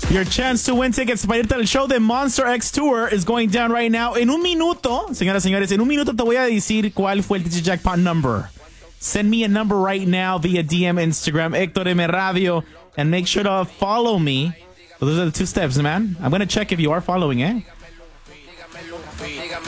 Your chance to win tickets para irte al show de Monster X Tour is going down right now. En un minuto, señoras y señores, en un minuto te voy a decir cuál fue el DJ Jackpot number. Send me a number right now via DM Instagram, Héctor M Radio, and make sure to follow me. So those are the 2 steps, man. I'm going to check if you are following, eh?